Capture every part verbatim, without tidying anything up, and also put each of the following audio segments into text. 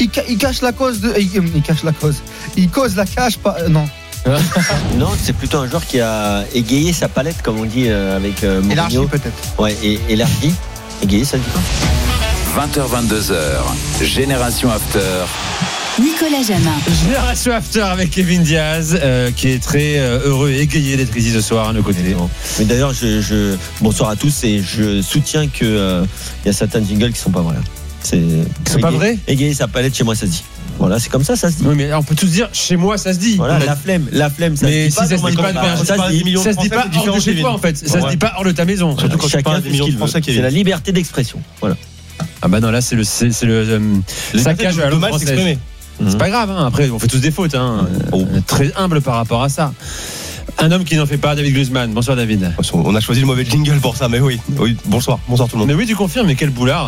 il, il cache la cause de, il, il cache la cause. Il cause la cache pas, euh, non. Non, c'est plutôt un joueur qui a égayé sa palette, comme on dit euh, avec euh, Mourinho. Élargi peut-être. Ouais, et élargi. Égayé, ça dit quoi ? vingt heures vingt-deux heures, Génération After. Nicolas Jamin. Génération After avec Kevin Diaz, euh, qui est très euh, heureux et égayé d'être ici ce soir à nos côtés. Mais d'ailleurs, je, je, bonsoir à tous et je soutiens qu'il euh, y a certains jingles qui sont pas vrais. C'est, c'est pas vrai ? Égayer sa palette, chez moi, ça se dit. Voilà, c'est comme ça, ça se dit. Oui, mais on peut tous dire, chez moi, ça se dit. Voilà, la flemme, la flemme, ça mais se dit. Mais si ça se dit pas, ben, ça se dit, ça se dit pas hors de chez toi, en fait. Ça se dit pas hors de ta maison. Surtout quand chacun fait ce qu'il veut. C'est la liberté d'expression. Voilà. Ah bah non, là, c'est le, c'est, c'est le euh, saccage de la langue française. Mmh. C'est pas grave, hein. Après on fait tous des fautes, hein. Oh. Très humble par rapport à ça. Un homme qui n'en fait pas, David Griezmann. Bonsoir David. On a choisi le mauvais jingle pour ça, mais oui, oui. Bonsoir, bonsoir tout le monde. Mais oui, tu confirmes, mais quel boulard.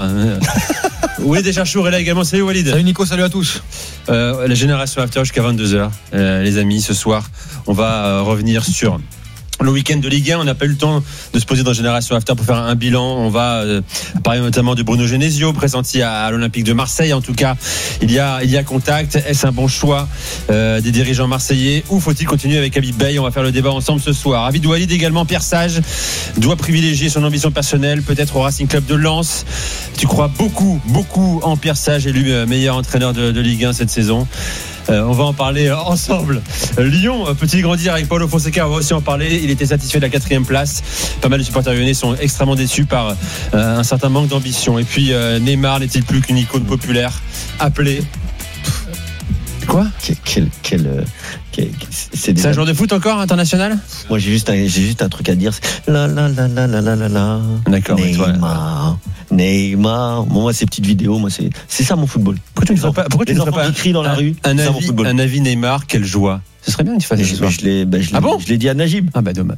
Oui, déjà chaud est là également. Salut Walid. Salut Nico, salut à tous. Euh, la Génération After jusqu'à vingt-deux heures, euh, les amis. Ce soir, on va euh, revenir sur le week-end de Ligue un. On n'a pas eu le temps de se poser dans Génération After pour faire un bilan. On va euh, parler notamment de Bruno Genesio, pressenti à, à l'Olympique de Marseille. En tout cas, il y a, il y a contact. Est-ce un bon choix euh, des dirigeants marseillais ou faut-il continuer avec Habib Beye ? On va faire le débat ensemble ce soir. Avid Walid également. Pierre Sage doit privilégier son ambition personnelle, peut-être au Racing Club de Lens. Tu crois beaucoup, beaucoup en Pierre Sage, élu meilleur entraîneur de, de Ligue un cette saison. Euh, on va en parler ensemble. Lyon peut-il grandir avec Paulo Fonseca ? On va aussi en parler. Il était satisfait de la quatrième place. Pas mal de supporters lyonnais sont extrêmement déçus par euh, un certain manque d'ambition. Et puis euh, Neymar n'est-il plus qu'une icône populaire appelée quoi ? Quel, quel, quel, euh, quel c'est, c'est un joueur de foot encore international ? Moi j'ai juste un, j'ai juste un truc à dire. La la la la la la la la. D'accord. Neymar. Neymar. Bon, moi ces petites vidéos, moi c'est c'est ça mon football. Pourquoi tu ne ferais pas, pourquoi tu ne ferais pas qui crient dans la un, rue un, c'est avis, ça mon football. Un avis Neymar, quelle joie. Ce serait bien que tu fasses ça. Je l'ai, ben, je l'ai, ah bon je l'ai dit à Najib. Ah bah dommage.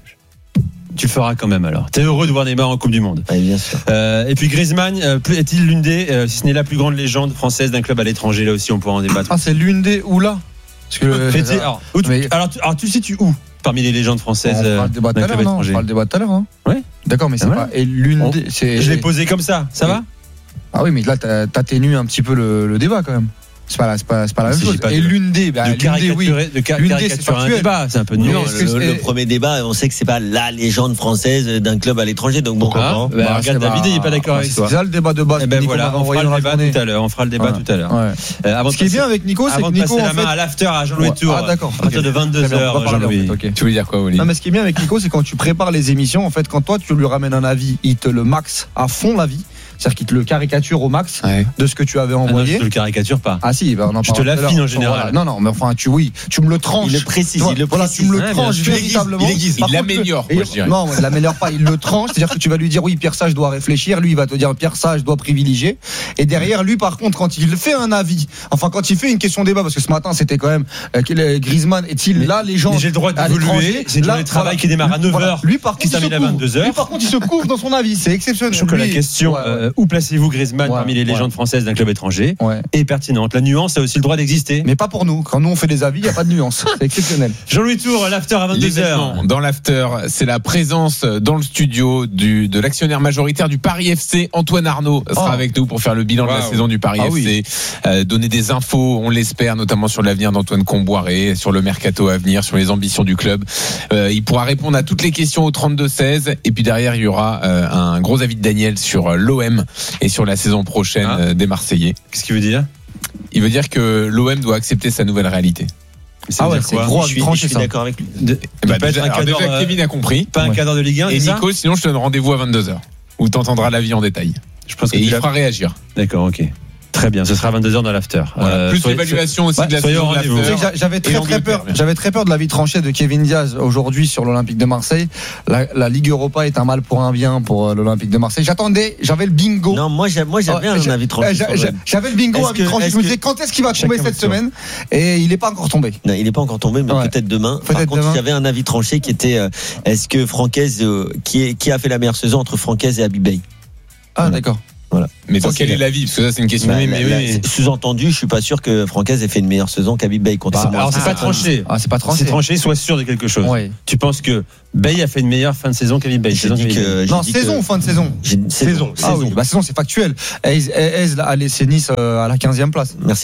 Tu le feras quand même alors. T'es heureux de voir Neymar en Coupe du Monde. Oui, bien sûr. Euh, et puis Griezmann, euh, est-il l'une des, euh, si ce n'est la plus grande légende française d'un club à l'étranger ? Là aussi, on pourra en débattre. Ah, c'est l'une des ou là ? Parce que Fait, alors, où tu, mais... alors, tu, alors, tu sais-tu où parmi les légendes françaises on fera le débat d'un club étranger ? On fera le débat tout à l'heure. Hein. Ouais. D'accord, mais c'est ah, pas. Et l'une on... des. C'est... Je l'ai posé comme ça. Ça oui. va ? Ah oui, mais là, t'as, t'atténues un petit peu le, le débat quand même. C'est pas, c'est pas, c'est pas la même chose. Et de, l'une des, bah, de l'une des, oui. De caricaturer un débat, c'est un peu nul. Le, le, le premier débat, on sait que c'est pas la légende française d'un club à l'étranger, donc bon. Ah, bah, bah, regarde David, il n'est pas d'accord bah, avec toi. C'est ça le débat de base. Eh ben voilà, on fera le débat tout à l'heure. On fera le débat tout à l'heure. Ce qui est bien avec Nico, c'est que Nico, en fait, la main à l'after à Jean-Louis Tour. Ah d'accord. À partir de vingt-deux heures, Jean-Louis. Tu veux dire quoi, Oli ? Non, mais ce qui est bien avec Nico, c'est quand tu prépares les émissions, en fait, quand toi tu lui ramènes un avis, il te le max à fond l'avis. C'est-à-dire qu'il te le caricature au max ouais. de ce que tu avais envoyé. Ah non, je te le caricature pas. Ah si, bah on en je te l'affine en général. Voilà. Non, non, mais enfin, tu oui, tu me le tranches. Il le précise, tu il le voilà, précise. tu me le ouais, tranches véritablement. Il aiguise, il l'améliore. Quoi, je dirais. Non, il l'améliore pas, il le tranche. C'est-à-dire que tu vas lui dire oui, Pierre Sage doit réfléchir. Lui, il va te dire Pierre Sage doit privilégier. Et derrière, lui, par contre, quand il fait un avis, enfin, quand il fait une question débat, parce que ce matin, c'était quand même euh, Griezmann est-il là, les gens. J'ai le droit d'évoluer. C'est le travail qui démarre à neuf heures. Lui, par contre, qui termine à vingt-deux heures. Lui, par contre, il se couvre dans son avis. C'est exceptionnel. Je trouve que la question où placez-vous Griezmann parmi les légendes française d'un club étranger ouais. est pertinente. La nuance a aussi le droit d'exister. Mais pas pour nous. Quand nous on fait des avis, il n'y a pas de nuance. C'est exceptionnel. Jean-Louis Tour, l'after à vingt-deux heures. Dans l'after, c'est la présence dans le studio du, de l'actionnaire majoritaire du Paris F C, Antoine Arnaud, sera oh. avec nous pour faire le bilan wow. de la saison du Paris ah, F C, oui. euh, donner des infos, on l'espère, notamment sur l'avenir d'Antoine Comboiré, sur le mercato à venir, sur les ambitions du club. Euh, il pourra répondre à toutes les questions au trente-deux seize. Et puis derrière, il y aura euh, un gros avis de Daniel sur l'O M et sur la saison prochaine ah. euh, des Marseillais. Qu'est-ce qu'il veut dire ? Il veut dire que l'O M doit accepter sa nouvelle réalité. Ça ah ouais, c'est gros, je suis, je suis d'accord avec lui. De, de bah déjà, un déjà euh, Kevin a compris. Pas un ouais. cadre de Ligue un. Et Nico, sinon je te donne rendez-vous à vingt-deux heures où tu entendras l'avis en détail. Je pense que et il fera réagir. D'accord, ok. Très bien, ce sera vingt-deux heures dans l'after. Voilà. Euh, plus soyez, l'évaluation aussi ouais, de la saison de l'after. J'avais très très peur, j'avais très peur de l'avis tranché de Kevin Diaz aujourd'hui sur l'Olympique de Marseille. La, la Ligue Europa est un mal pour un bien pour l'Olympique de Marseille. J'attendais, j'avais le bingo. Non, moi j'avais, moi, j'avais oh, un avis tranché. J'avais le bingo avis tranché. Je me disais quand est-ce qu'il va tomber cette semaine et il n'est pas encore tombé. Non, il n'est pas encore tombé, mais ouais. peut-être demain. Peut-être Par contre, demain. J'avais un avis tranché qui était euh, est-ce que Francaise, euh, qui, est, qui a fait la meilleure saison entre Francaise et Habib Beye. Ah voilà. D'accord. Voilà. Mais donc quel est l'avis ? Parce que ça c'est une question. Bah, mais, mais, mais, sous-entendu, je suis pas sûr que Francaise ait fait une meilleure saison qu'Habib Beye contre bah, alors c'est ah, pas tranché. Ah, c'est pas tranché. C'est tranché, sois sûr de quelque chose. Ouais. Tu penses que Beye a fait une meilleure fin de saison qu'Habib Beye ? J'ai dit que, j'ai non, dit saison que... ou fin de saison ? Saison. Ah oui, bah saison c'est factuel. Aise a laissé Nice à la quinzième place. Merci.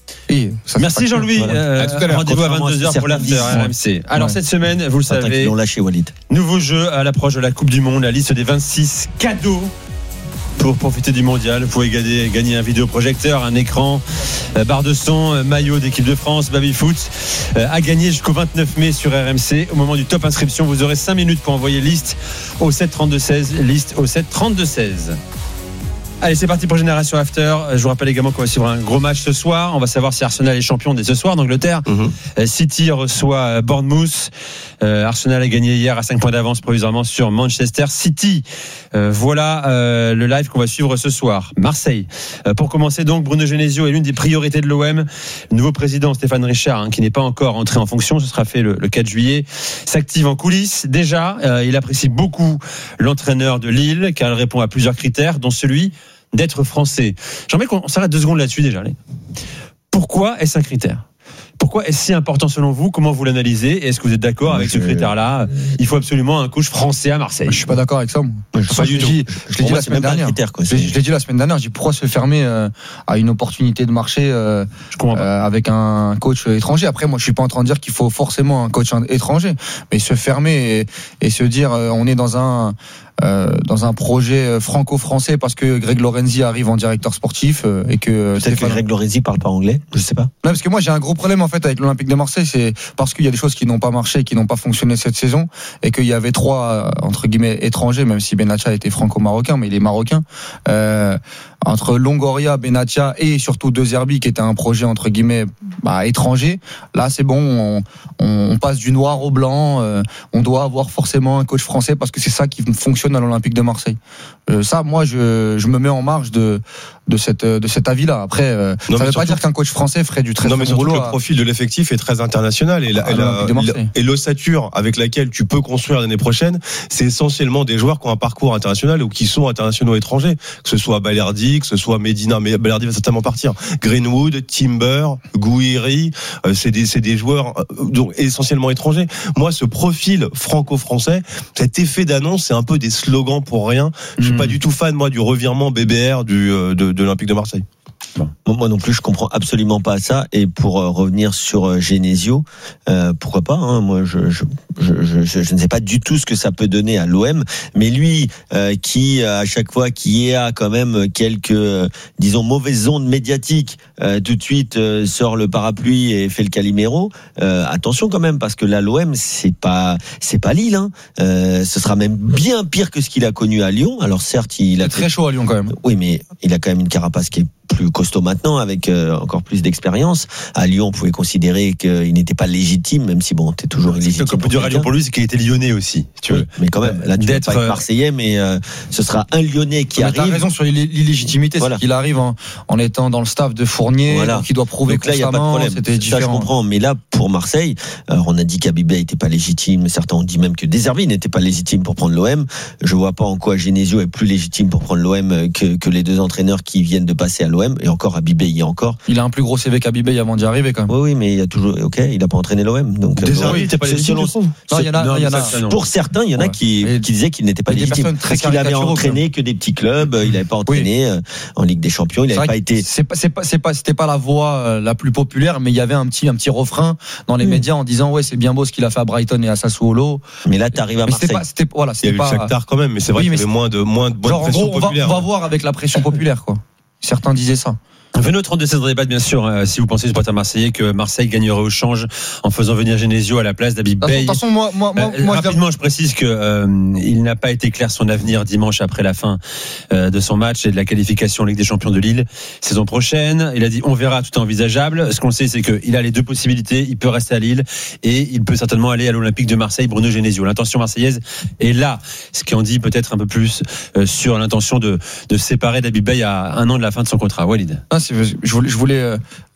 Et merci Jean-Louis. Voilà. Euh, à tout à l'heure. Rendez-vous à vingt-deux heures pour l'after R M C. Alors ouais. cette semaine, vous le Certains savez, qui l'ont lâché, Walid. nouveau jeu à l'approche de la Coupe du Monde, la liste des vingt-six cadeaux pour profiter du mondial. Vous pouvez gagner, gagner un vidéoprojecteur, un écran, euh, barre de son, euh, maillot d'équipe de France, baby-foot, euh, à gagner jusqu'au vingt-neuf mai sur R M C. Au moment du top inscription, vous aurez cinq minutes pour envoyer liste au sept trente-deux seize, liste au sept trente-deux seize. Allez, c'est parti pour Génération After. Je vous rappelle également qu'on va suivre un gros match ce soir. On va savoir si Arsenal est champion dès ce soir d'Angleterre. Mm-hmm. City reçoit Bournemouth. Euh, Arsenal a gagné hier à cinq points d'avance provisoirement sur Manchester City. Euh, voilà euh, le live qu'on va suivre ce soir. Marseille. Euh, pour commencer donc, Bruno Genesio est l'une des priorités de l'O M. Le nouveau président Stéphane Richard, hein, qui n'est pas encore entré en fonction, ce sera fait le, le quatre juillet, s'active en coulisses. Déjà, euh, il apprécie beaucoup l'entraîneur de Lille, car il répond à plusieurs critères, dont celui d'être français. J'aimerais qu'on s'arrête deux secondes là-dessus déjà. Allez. Pourquoi est-ce un critère ? Pourquoi est-ce si important selon vous ? Comment vous l'analysez ? Est-ce que vous êtes d'accord avec ce critère-là ? Il faut absolument un coach français à Marseille. Je suis pas d'accord avec ça. Moi. Je, ça, je, dit, je l'ai dit la semaine dernière. Critère, quoi. Je, je l'ai dit la semaine dernière. Je dis pourquoi se fermer euh, à une opportunité de marché euh, je comprends pas. Euh, avec un coach étranger. Après, moi, je suis pas en train de dire qu'il faut forcément un coach étranger, mais se fermer et, et se dire euh, on est dans un Euh, dans un projet franco-français parce que Greg Lorenzi arrive en directeur sportif euh, et que peut-être Stéphane... que Greg Lorenzi parle pas anglais, je sais pas. Non, parce que moi j'ai un gros problème en fait avec l'Olympique de Marseille, c'est parce qu'il y a des choses qui n'ont pas marché, qui n'ont pas fonctionné cette saison et qu'il y avait trois entre guillemets étrangers, même si Benatia était franco-marocain, mais il est marocain. Euh, entre Longoria, Benatia et surtout De Zerbi qui était un projet entre guillemets bah, étranger. Là c'est bon, on, on passe du noir au blanc. Euh, on doit avoir forcément un coach français parce que c'est ça qui fonctionne à l'Olympique de Marseille. Euh, ça, moi, je, je me mets en marge de de cette de cet avis-là. Après, euh, non, ça ne veut pas dire qu'un coach français ferait du très non, bon mais boulot. Le profil de l'effectif est très international et, la, et, la, et l'ossature avec laquelle tu peux construire l'année prochaine, c'est essentiellement des joueurs qui ont un parcours international ou qui sont internationaux étrangers. Que ce soit Balerdi, que ce soit Medina, mais Balerdi va certainement partir. Greenwood, Timber, Gouiri, euh, c'est des c'est des joueurs euh, donc essentiellement étrangers. Moi, ce profil franco-français, cet effet d'annonce, c'est un peu des slogans pour rien. Je suis mmh. pas du tout fan moi du revirement B B R du de, de, de l'Olympique de Marseille. Bon. Moi non plus, je comprends absolument pas ça. Et pour euh, revenir sur euh, Genesio, euh, pourquoi pas hein, moi, je, je, je, je, je ne sais pas du tout ce que ça peut donner à l'O M. Mais lui, euh, qui à chaque fois qui a quand même quelques, euh, disons, mauvaises ondes médiatiques, euh, tout de suite euh, sort le parapluie et fait le Calimero. Euh, attention quand même, parce que là, l'O M, c'est pas, c'est pas Lille. Hein. Euh, ce sera même bien pire que ce qu'il a connu à Lyon. Alors certes, il a c'est très chaud à Lyon quand même. Oui, mais il a quand même une carapace qui est plus costaud maintenant, avec euh, encore plus d'expérience. À Lyon, on pouvait considérer qu'il n'était pas légitime, même si bon, t'es toujours illégitime. Ce qu'on peut dire à Lyon pour lui, c'est qu'il était lyonnais aussi. Si tu veux. Oui, mais quand même, là, tu vas pas être marseillais, mais euh, ce sera un lyonnais qui mais arrive. T'as raison sur l'illégitimité, voilà. C'est qu'il arrive en, en étant dans le staff de Fournier, voilà. Donc il doit prouver donc là, constamment. Il n'y a pas de problème. C'était ça, différent. je comprends. Mais là, pour Marseille, alors on a dit qu'Abibé n'était pas légitime. Certains ont dit même que De Zerbi n'était pas légitime pour prendre l'O M. Je vois pas en quoi Genesio est plus légitime pour prendre l'O M que, que les deux entraîneurs qui viennent de passer à l'O M. Et encore Abibé, il y a encore. Il a un plus gros C V qu'Abibé avant d'y arriver quand même. Oui, oui, mais il y a toujours. Ok, il a pas entraîné l'O M. Donc. Désiré, il n'était pas légitime. Non, il y en a. Non, il y en a. Pour certains, il y en a ouais. qui, qui disaient qu'il n'était pas légitime parce qu'il avait entraîné que des petits clubs. Il n'avait pas entraîné oui. en Ligue des Champions. Il n'avait pas été. C'est pas, c'est pas, c'est pas, c'était pas la voix la plus populaire, mais il y avait un petit, un petit refrain dans les oui. médias en disant ouais, c'est bien beau ce qu'il a fait à Brighton et à Sassuolo. Mais là, tu arrives à Marseille. C'était pas, c'était voilà, c'était il y pas. Il y a eu le Shakhtar quand même, mais c'est vrai oui, qu'il y avait moins de, moins de bonne genre, pression en gros, populaire. On va, on va voir avec la pression populaire, quoi. Certains disaient ça. Venez au trente-deux seize débat, bien sûr, euh, si vous pensez, supporter marseillais, que Marseille gagnerait au change en faisant venir Genesio à la place d'Habib Beye. De toute façon, moi, moi, moi, euh, moi rapidement, je, je précise que euh, il n'a pas été clair son avenir dimanche après la fin euh, de son match et de la qualification en Ligue des Champions de Lille saison prochaine. Il a dit on verra, tout est envisageable. Ce qu'on sait, c'est qu'il a les deux possibilités. Il peut rester à Lille et il peut certainement aller à l'Olympique de Marseille. Bruno Genesio, l'intention marseillaise est là. Ce qui en dit peut-être un peu plus euh, sur l'intention de de se séparer d'Habib Beye à un an de la fin de son contrat. Walid. Ah, c'est, je voulais, je voulais euh,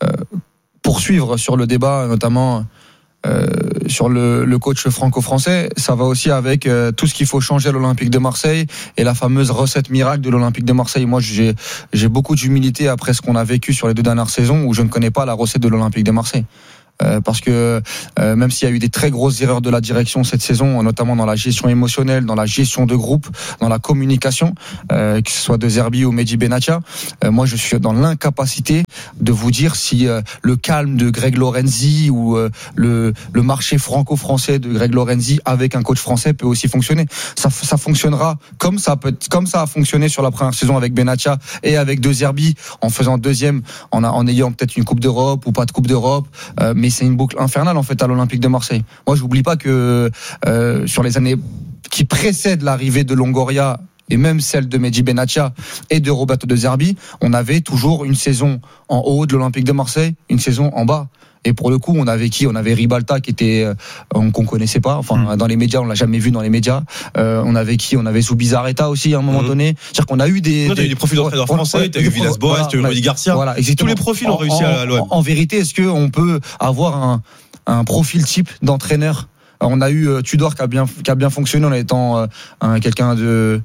poursuivre sur le débat, notamment euh, sur le, le coach franco-français. Ça va aussi avec euh, tout ce qu'il faut changer à l'Olympique de Marseille et la fameuse recette miracle de l'Olympique de Marseille. Moi, j'ai, j'ai beaucoup d'humilité après ce qu'on a vécu sur les deux dernières saisons où je ne connais pas la recette de l'Olympique de Marseille. euh, parce que euh, même s'il y a eu des très grosses erreurs de la direction cette saison, notamment dans la gestion émotionnelle, dans la gestion de groupe, dans la communication, euh, que ce soit de Zerbi ou Mehdi Benatia, euh, moi je suis dans l'incapacité de vous dire si euh, le calme de Greg Lorenzi ou euh, le, le marché franco-français de Greg Lorenzi avec un coach français peut aussi fonctionner. Ça, ça fonctionnera comme ça peut, comme ça a fonctionné sur la première saison avec Benatia et avec De Zerbi en faisant deuxième, en, a, en ayant peut-être une Coupe d'Europe ou pas de Coupe d'Europe, euh, mais c'est une boucle infernale en fait à l'Olympique de Marseille. Moi, j'oublie pas que euh, sur les années qui précèdent l'arrivée de Longoria et même celle de Mehdi Benatia et de Roberto De Zerbi, on avait toujours une saison en haut de l'Olympique de Marseille, une saison en bas. Et pour le coup, on avait qui ? On avait Ribalta qui était euh, qu'on connaissait pas. Enfin, mmh. dans les médias, on l'a jamais vu dans les médias. Euh, on avait qui ? On avait Zubizarreta aussi à un moment mmh. donné. C'est-à-dire qu'on a eu des. Non, t'as des, eu des profils d'entraîneurs français. Ouais, t'as eu Villas-Boas, voilà, t'as eu Rudy Garcia. Voilà, tous les profils ont réussi en, à l'O M. En, en vérité, est-ce que on peut avoir un, un profil type d'entraîneur ? Alors, on a eu euh, Tudor qui a bien qui a bien fonctionné en étant euh, un, quelqu'un de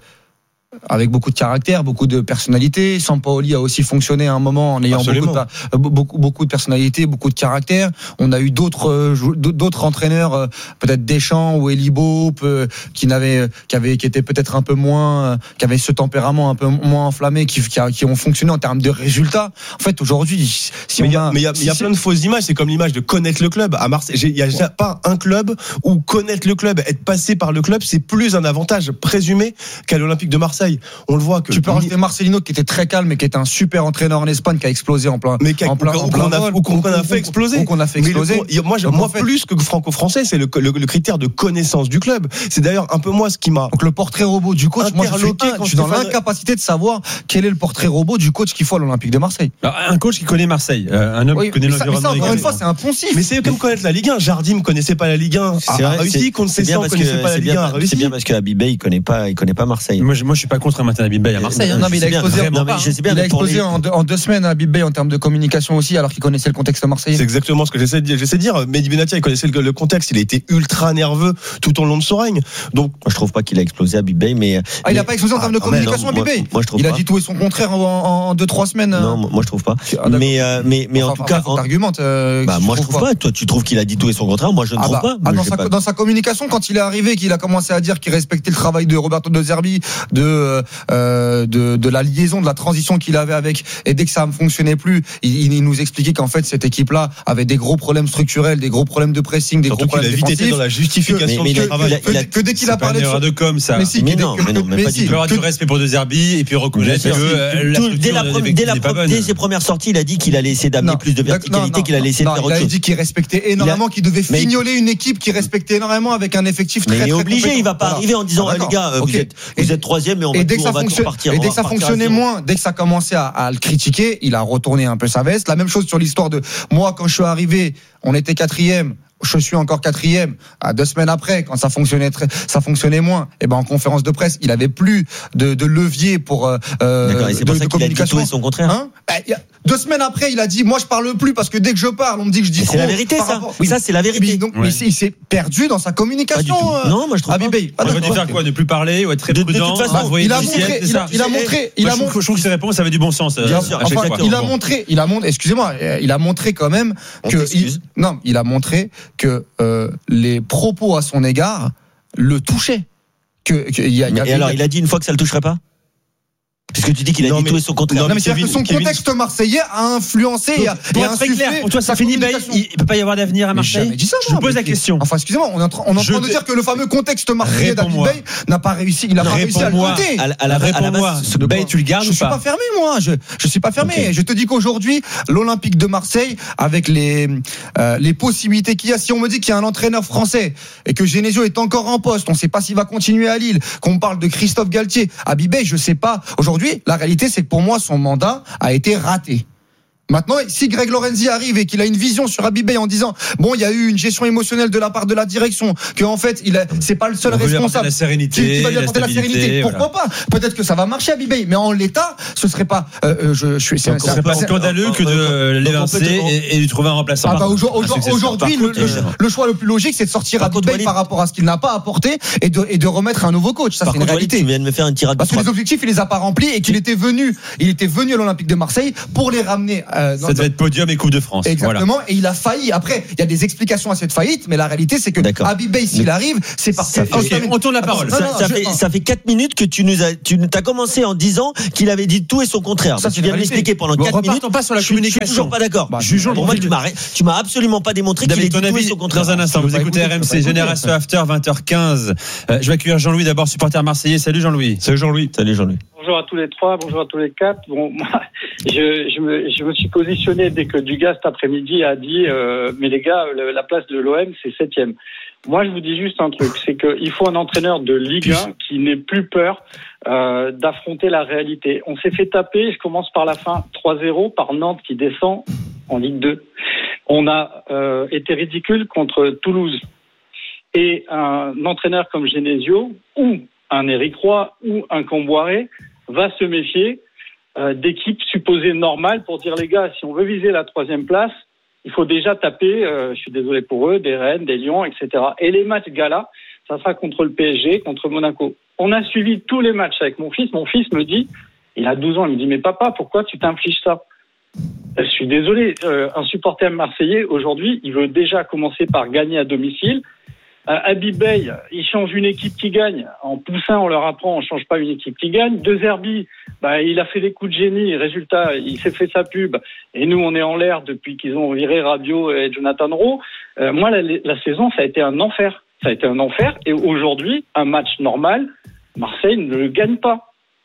avec beaucoup de caractère, beaucoup de personnalité. Sampaoli a aussi fonctionné à un moment en ayant beaucoup de, beaucoup, beaucoup de personnalité, beaucoup de caractère. On a eu d'autres, d'autres entraîneurs, peut-être Deschamps ou Elibo, qui n'avaient, qui avaient, qui étaient peut-être un peu moins, qui avaient ce tempérament un peu moins enflammé, qui, qui, qui ont fonctionné en termes de résultats. En fait, aujourd'hui, si mais on il y a, a, mais il y a, si y a plein de fausses images. C'est comme l'image de connaître le club à Marseille. Il y a ouais. pas un club où connaître le club, être passé par le club, c'est plus un avantage présumé qu'à l'Olympique de Marseille. On le voit que tu peux rajouter Marcelino qui était très calme et qui était un super entraîneur en Espagne qui a explosé en plein mais en plein en plein vol ou qu'on a fait exploser ou qu'on a fait exploser. Le, moi moi fait... plus que franco-français, c'est le, le, le critère de connaissance du club. C'est d'ailleurs un peu moi ce qui m'a donc le portrait robot du coach. Moi je suis, je suis dans l'incapacité de savoir quel est le portrait robot du coach qu'il faut à l'Olympique de Marseille. Alors, un coach qui connaît Marseille, euh, un homme oui, qui connaît l'environnement. Encore une fois, c'est un poncif. Mais c'est comme connaître la Ligue un. Jardim ne connaissait pas la Ligue un, a réussi. Conceição ne connaissait pas la Ligue un, a réussi. C'est bien parce que Habib Beye il connaît pas, il connaît pas Marseille. Moi je suis pas contre un maintien Habib Beye à Marseille. Non, mais il a explosé, non, mais je sais bien, il a explosé en, deux, en deux semaines à Habib Beye en termes de communication aussi, alors qu'il connaissait le contexte marseillais. C'est exactement ce que j'essaie de dire. J'essaie de dire. Mehdi Benatia, il connaissait le, le contexte. Il a été ultra nerveux tout au long de son règne. Donc, moi, je trouve pas qu'il a explosé à Habib Beye, mais. Ah, il a pas explosé en termes de ah, communication à Habib Beye. Moi, je trouve il pas. a dit tout et son contraire en, en deux, trois semaines. Non, moi, je trouve pas. Ah, mais, euh, mais, mais enfin, en tout cas. T'argumentes. Euh, bah, moi, je trouve pas. Toi, tu trouves qu'il a dit tout et son contraire. Moi, je ne ah, trouve bah, pas. Ah, dans, sa, pas. dans sa communication, quand il est arrivé, qu'il a commencé à dire qu'il respectait le travail de Roberto De Zerbi, de, euh, de, de la liaison, de la transition qu'il avait avec, et dès que ça ne fonctionnait plus, il, il nous expliquait qu'en fait cette équipe-là avait des gros problèmes structurels, des gros problèmes de pressing, des surtout gros problèmes défensifs. Dans la justification que, que, que, que dès qu'il a parlé de ça, de com ça. Mais si, mais non, mais non, mais pas du tout. Il aura du respect pour De Zerbi et puis reconnaître que dès la première, dès ses premières sorties, il a dit qu'il allait essayer d'amener plus de verticalité, qu'il allait essayer de faire autre chose. Il a dit qu'il respectait énormément, qu'il devait fignoler une équipe qui respectait énormément avec un effectif très très. Mais obligé, il va pas arriver en disant les gars, vous êtes vous êtes troisième, mais on va tout partir. Et dès que ça fonctionnait moins, dès que ça commençait à, à le critiquer, il a retourné un peu sa veste. La même chose sur l'histoire de moi, quand je suis arrivé, on était quatrième. Je suis encore quatrième. À deux semaines après, quand ça fonctionnait très, ça fonctionnait moins. Et ben en conférence de presse, il avait plus de, de levier pour euh, D'accord, et c'est de, pour ça de qu'il communication. A dit tout et son contraire. Hein ben, deux semaines après, il a dit moi je parle plus parce que dès que je parle, on me dit que je dis trop. C'est la vérité ça. Rapport... Oui, ça c'est la vérité. Donc, ouais. Mais il s'est perdu dans sa communication. Euh, non, moi je trouve Habib Beye. pas. On va dire quoi, ne plus parler ou être très de, prudent. De toute façon, il a montré, il a, il a montré, il a montré. Je trouve que ces réponses avaient du bon sens. Bien sûr. Enfin, il a montré, il a montré. Excusez-moi, il a montré quand même que non, il a montré que les propos à son égard le touchaient. Que, que, y a, mais y a, et alors, il a dit une fois que ça le toucherait pas? Parce que tu dis qu'il a non, dit mais, tout et son contraire. Non, mais, mais c'est-à-dire que son Kevin, contexte marseillais a influencé donc, et a, pour et être très clair, pour toi, ça finit Beye, il ne peut pas y avoir d'avenir à Marseille. Dit ça, je vous pose la question. Enfin, excusez-moi, on est en train, on est en train de dire que le fameux contexte marseillais d'Habib Beye n'a pas réussi, il n'a pas réussi à le compter. À la, à la, réponds-moi, ce Beye, tu le gardes ou pas? Je suis pas fermé, moi. Je, je suis pas fermé. Okay. Je te dis qu'aujourd'hui, l'Olympique de Marseille, avec les, euh, les possibilités qu'il y a, si on me dit qu'il y a un entraîneur français et que Genesio est encore en poste, on ne sait pas s'il va continuer à Lille, qu'on parle de Christophe Galtier, Habib Beye, je sais pas. Aujourd'hui, la réalité, c'est que pour moi, son mandat a été raté. Maintenant, si Greg Lorenzi arrive et qu'il a une vision sur Habib Beye en disant bon, il y a eu une gestion émotionnelle de la part de la direction, que en fait, il a, c'est pas le seul on responsable la sérénité, qui, qui va lui apporter la, la sérénité. Voilà. Pourquoi pas? Peut-être que ça va marcher Habib Beye, mais en l'état, ce serait pas. Euh, je, je suis. Ce serait pas scandaleux que de l'évincer et, et lui trouver un remplaçant. Ah bah aujourd'hui, aujourd'hui le, le, le choix le plus logique, c'est de sortir Habib Beye par rapport à ce qu'il n'a pas apporté et de et de remettre un nouveau coach. Ça, c'est une réalité. Tu viens de me faire une tirade. Parce que les objectifs, il les a pas remplis et qu'il était venu, il était venu à l'Olympique de Marseille pour les ramener Euh, ça devait être podium et Coupe de France. Exactement. Voilà. Et il a failli. Après, il y a des explications à cette faillite, mais la réalité, c'est que Habib Beye, s'il arrive, c'est parce que. Okay, on tourne la parole. Non, ça, non, ça, je... fait, ça fait quatre minutes que tu nous as, tu as commencé en disant qu'il avait dit tout et son contraire. Ça, tu viens de l'expliquer pendant bon, quatre minutes. Pas sur la je, communication. Je suis toujours pas d'accord. Bah, Jugeons pour moi, tu m'as, tu m'as absolument pas démontré qu'il avait dit tout et son contraire. Dans un instant, vous écoutez R M C, Génération After, vingt heures quinze. Euh, je vais accueillir Jean-Louis d'abord, supporter marseillais. Salut Jean-Louis. Salut Jean-Louis. Salut Jean-Louis. Bonjour à tous les trois, bonjour à tous les quatre. Bon, moi, je, je, me, je me suis positionné dès que Dugas cet après-midi a dit euh, mais les gars, le, la place de l'O M c'est septième. Moi, je vous dis juste un truc, c'est qu'il faut un entraîneur de Ligue un qui n'ait plus peur euh, d'affronter la réalité. On s'est fait taper, je commence par la fin, trois zéro par Nantes qui descend en Ligue deux. On a euh, été ridicule contre Toulouse. Et un entraîneur comme Genesio ou un Éric Roy ou un Camboiré va se méfier euh, d'équipes supposées normales pour dire les gars, si on veut viser la troisième place, il faut déjà taper, euh, je suis désolé pour eux, des Rennes, des Lyon, et cetera. Et les matchs gala, ça sera contre le P S G, contre Monaco. On a suivi tous les matchs avec mon fils. Mon fils me dit, il a douze ans, il me dit mais papa, pourquoi tu t'infliges ça ? Je suis désolé, euh, un supporter marseillais aujourd'hui, il veut déjà commencer par gagner à domicile. Euh, Habib Beye, il change une équipe qui gagne. En poussin, on leur apprend, on change pas une équipe qui gagne. De Zerbi, bah, il a fait des coups de génie. Résultat, il s'est fait sa pub. Et nous, on est en l'air depuis qu'ils ont viré Rabiot et Jonathan Rowe. Euh, moi, la, la saison, ça a été un enfer. Ça a été un enfer. Et aujourd'hui, un match normal, Marseille ne le gagne pas.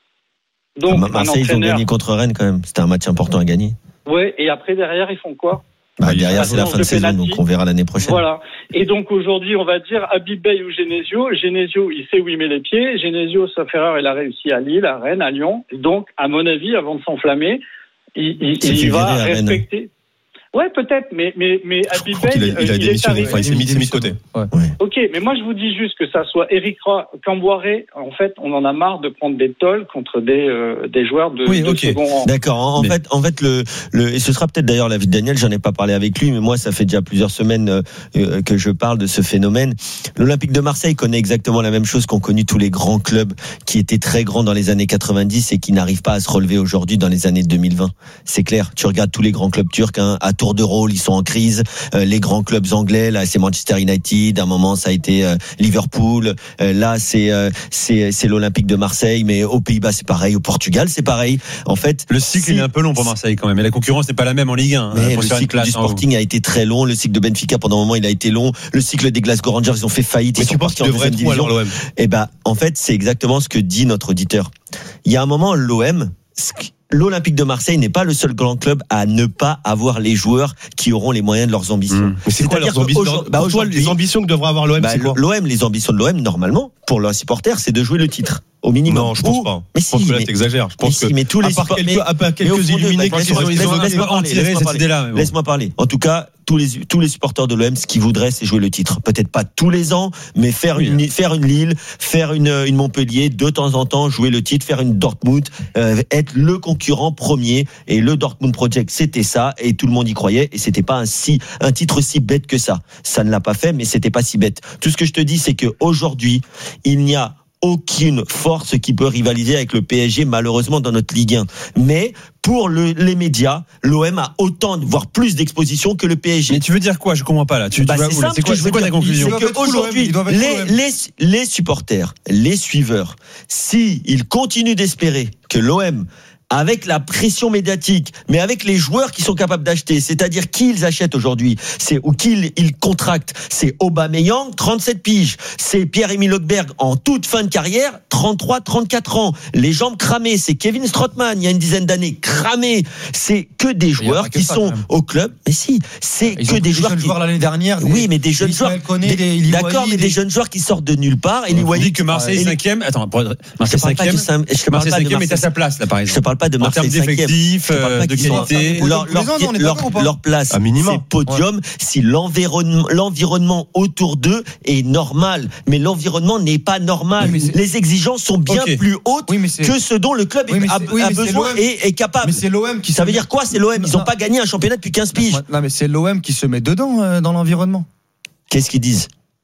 Donc, ah, Marseille, entraîneur... ils ont gagné contre Rennes quand même. C'était un match important à gagner. Ouais. Et après, derrière, ils font quoi? Bah, derrière, c'est la fin de saison, donc on verra l'année prochaine. Voilà. Et donc, aujourd'hui, on va dire Habib Beye ou Genesio. Genesio, il sait où il met les pieds. Genesio, sauf erreur, il a réussi à Lille, à Rennes, à Lyon. Donc, à mon avis, avant de s'enflammer, il, il, il va respecter. Ouais, peut-être, mais, mais, mais Habib Beye, il, a, il, a il est arrivé. Enfin, il s'est mis, mis de côté. Ouais. Ouais. Ok, mais moi, je vous dis juste que ça soit Éric Roy, Camboiré, en fait, on en a marre de prendre des tolls contre des, euh, des joueurs de, oui, de okay. second rang. D'accord. En, mais... fait, en fait, le, le, et ce sera peut-être d'ailleurs l'avis de Daniel, j'en ai pas parlé avec lui, mais moi, ça fait déjà plusieurs semaines euh, que je parle de ce phénomène. L'Olympique de Marseille connaît exactement la même chose qu'ont connu tous les grands clubs qui étaient très grands dans les années quatre-vingt-dix et qui n'arrivent pas à se relever aujourd'hui dans les années deux mille vingt. C'est clair. Tu regardes tous les grands clubs turcs, hein, à tour de rôle, ils sont en crise. Euh, les grands clubs anglais, là, c'est Manchester United. À un moment, ça a été euh, Liverpool. Euh, là, c'est euh, c'est c'est l'Olympique de Marseille. Mais aux Pays-Bas, c'est pareil. Au Portugal, c'est pareil. En fait, le cycle il est un peu long pour Marseille quand même. Et la concurrence n'est pas la même en Ligue un. Mais pour le cycle du Sporting a été très long. Le cycle de Benfica, pendant un moment, il a été long. Le cycle des Glasgow Rangers, ils ont fait faillite. Mais ils tu sont penses partis qu'ils en deuxième division. l'O M Eh ben, en fait, c'est exactement ce que dit notre auditeur. Il y a un moment, l'O M. L'Olympique de Marseille n'est pas le seul grand club à ne pas avoir les joueurs qui auront les moyens de leurs ambitions. Mmh. Mais c'est quoi leurs ambitions leur... bah, les ambitions que devrait avoir l'O M, bah, c'est quoi l'O M, les ambitions de l'O M, normalement, pour leurs supporters, c'est de jouer le titre. Au minimum. Non, je pense pas. Mais je pense si, que là, mais, t'exagères. Je pense mais que, si, mais tous les à part quelques, mais, à part quelques illuminés qui sont, ils ont, laisse-moi parler, laisse-moi Laisse-moi parler. En tout cas, tous les, tous les supporters de l'O M, ce qu'ils voudraient, c'est jouer le titre. Peut-être pas tous les ans, mais faire oui. une, faire une Lille, faire une, une Montpellier, de temps en temps, jouer le titre, faire une Dortmund, euh, être le concurrent premier. Et le Dortmund Project, c'était ça, et tout le monde y croyait, et c'était pas un si, un titre si bête que ça. Ça ne l'a pas fait, mais c'était pas si bête. Tout ce que je te dis, c'est que aujourd'hui, il n'y a aucune force qui peut rivaliser avec le P S G, malheureusement, dans notre Ligue un. Mais pour le, les médias, l'O M a autant, voire plus d'exposition que le P S G. Mais tu veux dire quoi? Je comprends pas là. Tu, bah, tu c'est simple, c'est quoi, je veux quoi dire, ta conclusion? C'est qu'aujourd'hui, les, les, les supporters, les suiveurs, si ils continuent d'espérer que l'O M, avec la pression médiatique, mais avec les joueurs qui sont capables d'acheter, c'est-à-dire qui ils achètent aujourd'hui, c'est ou qui ils, ils contractent, c'est Aubameyang, trente-sept piges, c'est Pierre-Emile Højbjerg en toute fin de carrière, trente-trois, trente-quatre ans, les jambes cramées, c'est Kevin Strootman, il y a une dizaine d'années, cramé, c'est que des joueurs qui ça, sont au club, mais si, c'est ils que des joueurs qui... joueurs l'année dernière, oui, des, mais des jeunes joueurs, connaît, des, des, d'accord, mais des... des jeunes joueurs qui sortent de nulle part, et on dit que Marseille cinquième, attends, Marseille cinquième, Marseille cinquième est à sa place là par exemple. Je parle pas de Marseille cinquième. Euh, de qualité. Leur, leur, leur, leur place, c'est podium ouais. si l'environnement, l'environnement autour d'eux est normal. Mais l'environnement n'est pas normal. Oui, les exigences sont bien okay. plus hautes oui, que ce dont le club oui, a, oui, a besoin et est capable. Mais c'est l'O M qui Ça veut dire quoi? C'est l'O M. Ils n'ont pas gagné un championnat depuis quinze piges. Non, mais c'est l'O M qui se met dedans, euh, dans l'environnement. Qu'est-ce qu'ils disent?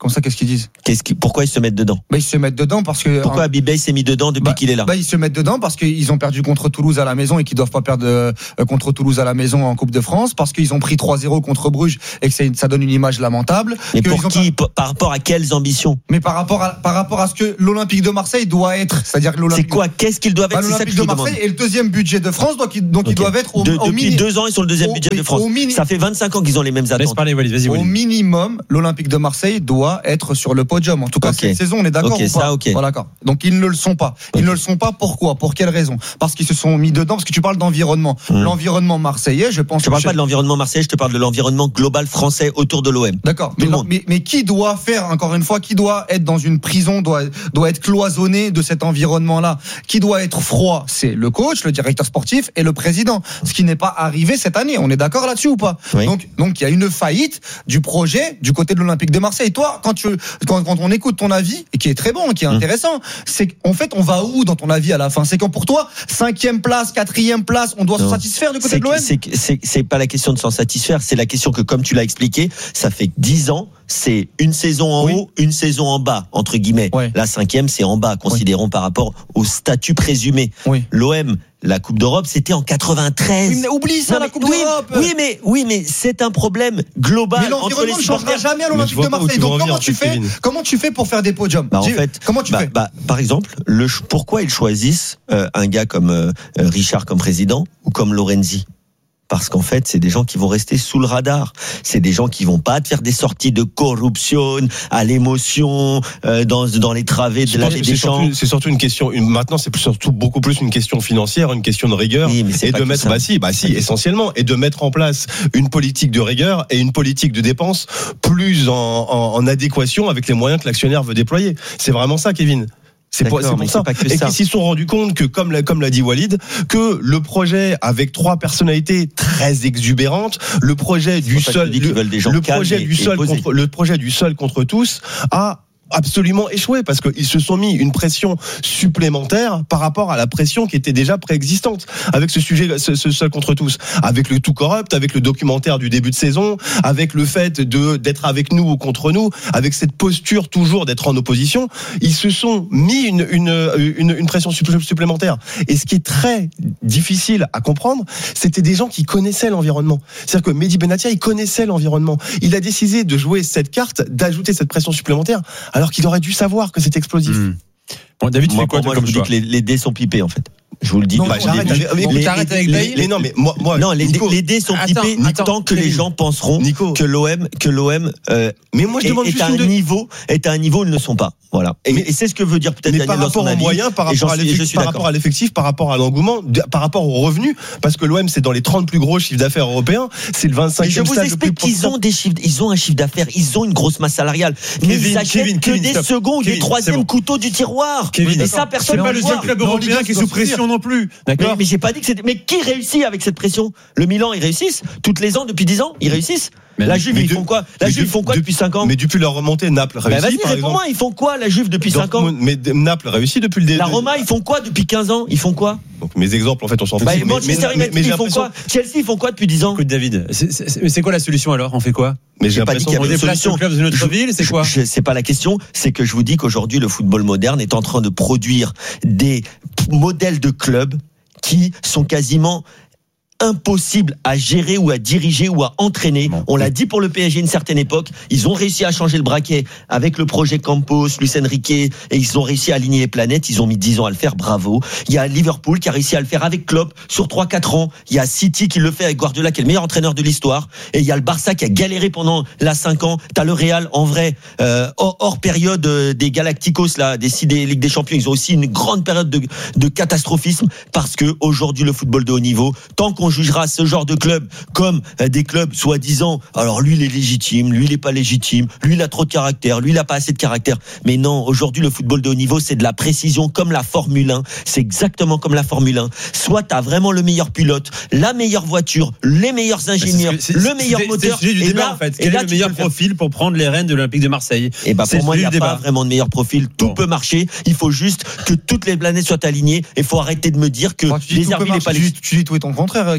Comme ça, qu'est-ce qu'ils disent? Qu'est-ce qui, pourquoi ils se mettent dedans? Bah, ils se mettent dedans parce que. Pourquoi Habib Beye s'est mis dedans depuis bah, qu'il est là? Bah, ils se mettent dedans parce qu'ils ont perdu contre Toulouse à la maison et qu'ils doivent pas perdre euh, contre Toulouse à la maison en Coupe de France, parce qu'ils ont pris trois zéro contre Bruges et que c'est, ça donne une image lamentable. Mais pour qui? Pas... Par rapport à quelles ambitions? Mais par rapport à, par rapport à ce que l'Olympique de Marseille doit être. C'est-à-dire que l'Olympique. C'est quoi? Qu'est-ce qu'ils doivent être? Bah, l'Olympique de Marseille est le deuxième budget de France, donc ils, donc okay. ils doivent être au, de, au Depuis mini... deux ans, ils sont le deuxième au, budget de France. Mini... Ça fait vingt-cinq ans qu'ils ont les mêmes attentes. Laisse parler, Walid, vas-y, Walid. Au minimum, l'Olympique de Marseille doit être sur le podium. En tout cas, okay. cette saison, on est d'accord okay, ou pas ça, okay. Voilà, d'accord. Donc ils ne le sont pas. Ils okay. ne le sont pas. Pourquoi? Pour quelle raison? Parce qu'ils se sont mis dedans. Parce que tu parles d'environnement. Mmh. L'environnement marseillais, je pense. Je ne parle pas de l'environnement marseillais. Je te parle de l'environnement global français autour de l'O M. D'accord. Mais, mais, mais qui doit faire, encore une fois, qui doit être dans une prison, doit doit être cloisonné de cet environnement-là? Qui doit être froid? C'est le coach, le directeur sportif et le président. Ce qui n'est pas arrivé cette année. On est d'accord là-dessus ou pas? Oui. Donc donc il y a une faillite du projet du côté de l'Olympique de Marseille. Toi, quand tu quand, quand on écoute ton avis, et qui est très bon, qui est intéressant, mmh. c'est qu'en fait on va où dans ton avis à la fin? C'est quand pour toi cinquième place, quatrième place, on doit non. se satisfaire du côté c'est, de l'O M? c'est, c'est, c'est pas la question de s'en satisfaire, c'est la question que, comme tu l'as expliqué, ça fait dix ans, c'est une saison en oui. haut, une saison en bas, entre guillemets. Ouais. La cinquième, c'est en bas, considérons oui. par rapport au statut présumé. Oui. L'O M, la Coupe d'Europe, c'était en quatre-vingt-treize. Oui, mais oublie ça, non, la Coupe oui, d'Europe. Oui, mais oui, mais c'est un problème global. Mais l'environnement ne changera jamais à l'Olympique de Marseille. Donc comment tu fais Comment tu fais pour faire des podiums? Bah, en fait, comment tu bah, fais bah, Par exemple, le, pourquoi ils choisissent euh, un gars comme euh, Richard comme président ou comme Lorenzi? Parce qu'en fait, c'est des gens qui vont rester sous le radar. C'est des gens qui vont pas te faire des sorties de corruption à l'émotion euh, dans dans les travées de la Ligue des Champions. C'est surtout une question. Une, maintenant, c'est surtout beaucoup plus une question financière, une question de rigueur, oui, et de mettre, bah si, bah si, essentiellement, et de mettre en place une politique de rigueur et une politique de dépenses plus en, en, en adéquation avec les moyens que l'actionnaire veut déployer. C'est vraiment ça, Kevin. C'est pour, c'est pour ça. Et qu'ils s'y sont rendus compte que, comme l'a, comme l'a dit Walid, que le projet avec trois personnalités très exubérantes, le projet du seul, le, le projet du seul contre, le projet du seul contre tous a absolument échoué parce qu'ils se sont mis une pression supplémentaire par rapport à la pression qui était déjà préexistante avec ce sujet, ce, ce seul contre tous, avec le tout corrupt, avec le documentaire du début de saison, avec le fait de d'être avec nous ou contre nous, avec cette posture toujours d'être en opposition, ils se sont mis une une une, une pression supplémentaire. Et ce qui est très difficile à comprendre, c'était des gens qui connaissaient l'environnement. C'est-à-dire que Mehdi Benatia, il connaissait l'environnement. Il a décidé de jouer cette carte, d'ajouter cette pression supplémentaire, alors qu'il aurait dû savoir que c'est explosif. Mmh. Bon, David, tu moi, fais quoi moi, comme je vous dis que les, les dés sont pipés en fait. Je vous le dis. Non, bah, j'arrête avec, les, les, t'arrêtes avec les, les, non, mais moi, moi non, les, Nico, les dés sont attends, pipés attends, tant que Nico, les gens penseront Nico. que l'O M, que l'O M, euh, mais moi je demande est, juste est à un de... niveau, est à un niveau où ils ne le sont pas. Voilà. Et, mais, et c'est ce que veut dire peut-être Daniel dans son avis. Par rapport aux moyens, par rapport à l'effectif, par rapport à l'effectif, par rapport à l'engouement, par rapport aux revenus, parce que l'O M c'est dans les trente plus gros chiffres d'affaires européens, c'est le vingt-cinquième stade le plus. Je vous explique qu'ils ont des chiffres, ils ont un chiffre d'affaires, ils ont une grosse masse salariale, mais ils achètent que des seconds ou des troisièmes couteaux du tiroir. Et ça, personne ne le le voit. C'est pas le seul club européen qui est sous pression non plus. D'accord. Mais j'ai pas dit que c'était. Mais qui réussit avec cette pression? Le Milan, ils réussissent toutes les ans depuis dix ans, ils réussissent. Mais la Juve, ils font quoi? La Juve, ils font quoi depuis cinq ans? Mais depuis leur remontée, Naples réussit. Bah vas-y, réponds-moi, ils font quoi la Juve depuis cinq ans? Mais Naples réussit depuis le début. La Roma, ils font quoi depuis quinze ans? Ils font quoi? Donc mes exemples, en fait, on s'en fout. Bah, Manchester United, ils font quoi? Chelsea, ils font quoi depuis dix ans? Écoute, David, c'est, c'est, c'est quoi la solution alors? On fait quoi? Mais j'ai pas dit qu'il y avait une solution. On déplace le club de notre ville, c'est quoi? je, C'est pas la question. C'est que je vous dis qu'aujourd'hui, le football moderne est en train de produire des modèles de clubs qui sont quasiment impossible à gérer ou à diriger ou à entraîner. Bon. On l'a dit pour le P S G à une certaine époque. Ils ont réussi à changer le braquet avec le projet Campos, Luis Enrique, et ils ont réussi à aligner les planètes. Ils ont mis dix ans à le faire. Bravo. Il y a Liverpool qui a réussi à le faire avec Klopp sur trois quatre ans. Il y a City qui le fait avec Guardiola, qui est le meilleur entraîneur de l'histoire. Et il y a le Barça qui a galéré pendant la cinq ans. T'as le Real, en vrai, euh, hors, hors période euh, des Galacticos, là, des six des Ligue des Champions. Ils ont aussi une grande période de, de catastrophisme parce que aujourd'hui, le football de haut niveau, tant qu'on jugera ce genre de club comme des clubs soi-disant, alors lui il est légitime, lui il est pas légitime, lui il a trop de caractère, lui il a pas assez de caractère. Mais non, aujourd'hui le football de haut niveau c'est de la précision comme la Formule un, c'est exactement comme la Formule un. Soit t'as vraiment le meilleur pilote, la meilleure voiture, les meilleurs ingénieurs, c'est, c'est, c'est, le meilleur c'est, moteur. C'est le sujet du débat, là, en fait. Quel est le meilleur profil pour prendre les rênes de l'Olympique de Marseille? Et bah pour moi il n'y a pas vraiment de meilleur profil. Tout bon. peut marcher. Il faut juste que toutes les planètes soient alignées. Il faut arrêter de me dire que bon, les arbitres n'est pas tu, tu dis tout et ton contraire.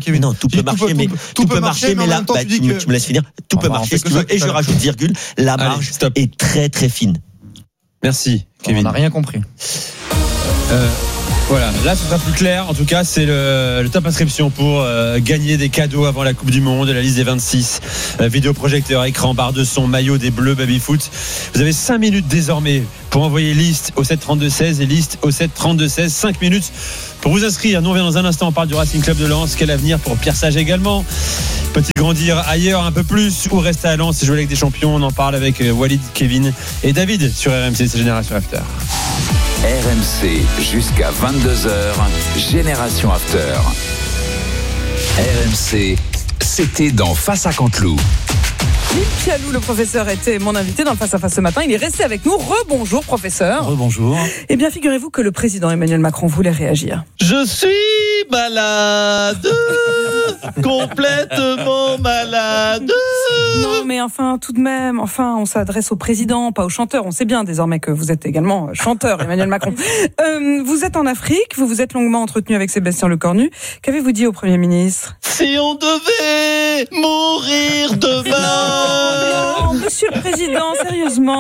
Kevin. Non, tout peut marcher, mais tout peut marcher, mais là, tu me laisses finir. Tout peut marcher si tu veux. Et je rajoute virgule. La marge est très très fine. Merci, Kevin. On n'a rien compris. Euh, voilà, là ce sera plus clair. En tout cas, c'est le, le top inscription pour euh, gagner des cadeaux avant la Coupe du Monde, la liste des vingt-six, euh, vidéoprojecteur, écran, barre de son, maillot des Bleus, baby-foot. Vous avez cinq minutes désormais pour envoyer liste au sept trente-deux seize et liste au sept trente-deux seize. cinq minutes pour vous inscrire. Nous on vient dans un instant, on parle du Racing Club de Lens. Quel avenir pour Pierre Sage également? Peut-il grandir ailleurs un peu plus ou rester à Lens et jouer avec des champions? On en parle avec Walid, Kevin et David sur R M C, c'est Génération After. R M C jusqu'à vingt-deux heures, Génération After. R M C, c'était dans Face à Canteloup. Philippe Pialou, le professeur, était mon invité dans le Face à Face ce matin. Il est resté avec nous. Rebonjour, professeur. Rebonjour. Eh bien, figurez-vous que le président Emmanuel Macron voulait réagir. Je suis malade, complètement malade. Non, mais enfin, tout de même, enfin, on s'adresse au président, pas au chanteur. On sait bien désormais que vous êtes également chanteur, Emmanuel Macron. Euh, vous êtes en Afrique, vous vous êtes longuement entretenu avec Sébastien Lecornu. Qu'avez-vous dit au Premier ministre? Si on devait mourir demain. Non, monsieur le président, sérieusement.